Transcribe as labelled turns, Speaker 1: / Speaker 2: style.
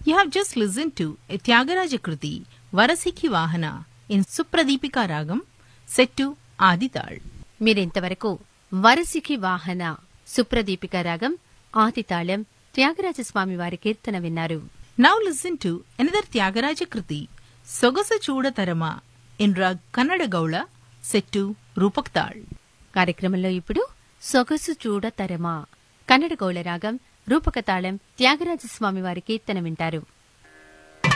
Speaker 1: You have just listened to a Tyagaraja Kruti, Varasiki Vahana, in Supradipika Ragam, set to Adital.
Speaker 2: మీరింతవరకు వరసికి వాహన సుప్రదీపిక రాగం ఆదితాళం త్యాగరాజస్వామి వారి కీర్తన విన్నారు.
Speaker 1: Now listen to another Tyagaraja Kruti, Sogasa Chuda Tarama, in Rag Kannada Gaula, set to Rupak Tal.
Speaker 2: కార్యక్రమంలో ఇప్పుడు సొగసు చూడ తరమా కన్నడ గౌళ రాగం రూపక తాళం త్యాగరాజస్వామి వారి కీర్తన వింటారు.